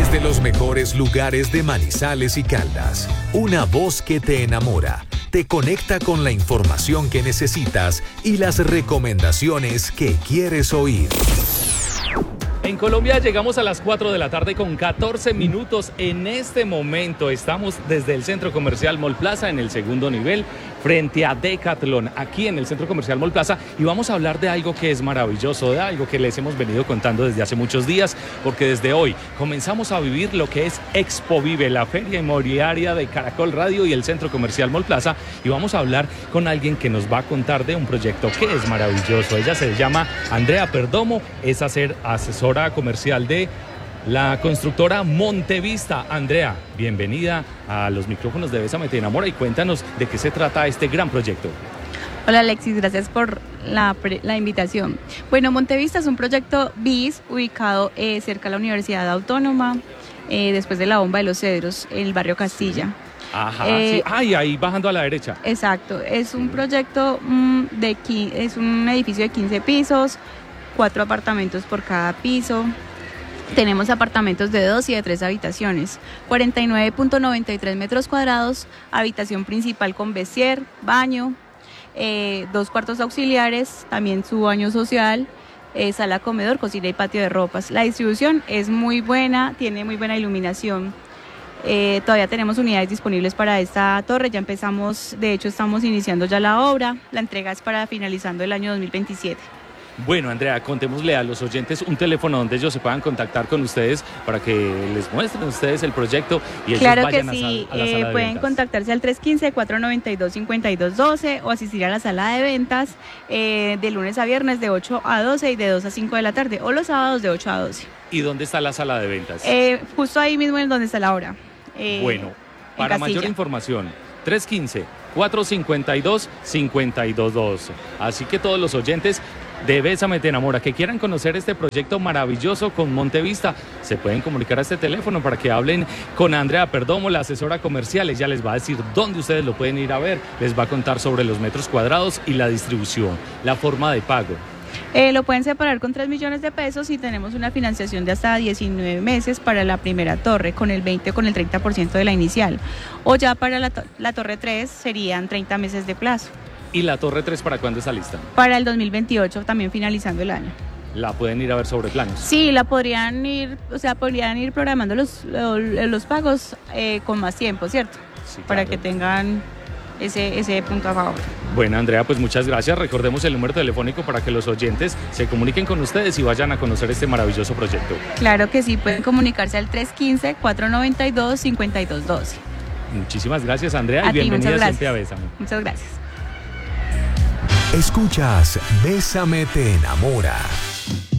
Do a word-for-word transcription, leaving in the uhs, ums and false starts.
Desde los mejores lugares de Manizales y Caldas, una voz que te enamora, te conecta con la información que necesitas y las recomendaciones que quieres oír. En Colombia llegamos a las cuatro de la tarde con catorce minutos. En este momento estamos desde el Centro Comercial Mall Plaza en el segundo nivel frente a Decathlon, aquí en el Centro Comercial Mall Plaza, y vamos a hablar de algo que es maravilloso, de algo que les hemos venido contando desde hace muchos días, porque desde hoy comenzamos a vivir lo que es Expo Vive, la feria inmobiliaria de Caracol Radio y el Centro Comercial Mall Plaza, y vamos a hablar con alguien que nos va a contar de un proyecto que es maravilloso. Ella se llama Andrea Perdomo, es hacer asesora comercial de la constructora Montevista. Andrea, bienvenida a los micrófonos de Bésame te enamora y cuéntanos de qué se trata este gran proyecto. Hola Alexis, gracias por la, la invitación. Bueno, Montevista es un proyecto B I S ubicado eh, cerca de la Universidad Autónoma, eh, después de la Bomba de los Cedros, en el barrio Castilla. Ajá, eh, sí. Ay, ahí bajando a la derecha. Exacto, es un proyecto mm, de es un edificio de quince pisos, cuatro apartamentos por cada piso. Tenemos apartamentos de dos y de tres habitaciones, cuarenta y nueve punto noventa y tres metros cuadrados, habitación principal con vestier, baño, eh, dos cuartos auxiliares, también su baño social, eh, sala, comedor, cocina y patio de ropas. La distribución es muy buena, tiene muy buena iluminación. Eh, todavía tenemos unidades disponibles para esta torre, ya empezamos, de hecho estamos iniciando ya la obra, la entrega es para finalizando el año dos mil veintisiete. Bueno, Andrea, contémosle a los oyentes un teléfono donde ellos se puedan contactar con ustedes para que les muestren ustedes el proyecto y ellos claro vayan que sí. a, a la eh, sala de pueden ventas. contactarse al tres uno cinco, cuatro nueve dos, cinco dos uno dos o asistir a la sala de ventas eh, de lunes a viernes de ocho a doce y de dos a cinco de la tarde, o los sábados de ocho a doce. ¿Y dónde está la sala de ventas? Eh, justo ahí mismo en donde está la obra. Eh, bueno, para mayor información, tres uno cinco, cuatro cinco dos, cinco dos dos. Así que todos los oyentes de Bésame te enamora que quieran conocer este proyecto maravilloso con Montevista, se pueden comunicar a este teléfono para que hablen con Andrea Perdomo, la asesora comercial. Ella les va a decir dónde ustedes lo pueden ir a ver, les va a contar sobre los metros cuadrados y la distribución, la forma de pago. Eh, lo pueden separar con tres millones de pesos y tenemos una financiación de hasta diecinueve meses para la primera torre, con el veinte o con el treinta por ciento de la inicial. O ya para la, to- la torre tres serían treinta meses de plazo. ¿Y la torre tres para cuándo está lista? Para el dos mil veintiocho, también finalizando el año. ¿La pueden ir a ver sobre planos? Sí, la podrían ir, o sea, podrían ir programando los, los, los pagos eh, con más tiempo, ¿cierto? Sí, para claro. que tengan ese, ese punto a favor. Bueno, Andrea, pues muchas gracias. Recordemos el número telefónico para que los oyentes se comuniquen con ustedes y vayan a conocer este maravilloso proyecto. Claro que sí, pueden comunicarse al tres uno cinco, cuatro nueve dos, cinco dos uno dos. Muchísimas gracias, Andrea, A y ti, bienvenida muchas siempre a gracias. Bésame. Muchas gracias. Escuchas Bésame te enamora.